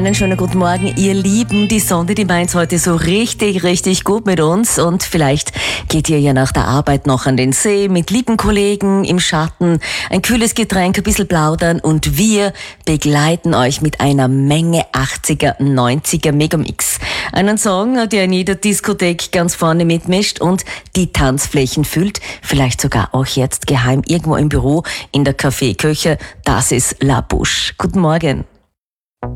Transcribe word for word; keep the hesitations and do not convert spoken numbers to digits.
Einen schönen guten Morgen, ihr Lieben. Die Sonne, die meint's heute so richtig, richtig gut mit uns. Und vielleicht geht ihr ja nach der Arbeit noch an den See mit lieben Kollegen im Schatten, ein kühles Getränk, ein bisschen plaudern. Und wir begleiten euch mit einer Menge achtziger, neunziger Megamix. Einen Song, der in jeder Diskothek ganz vorne mitmischt und die Tanzflächen füllt. Vielleicht sogar auch jetzt geheim irgendwo im Büro, in der Kaffeeküche. Das ist La Bouche. Guten Morgen.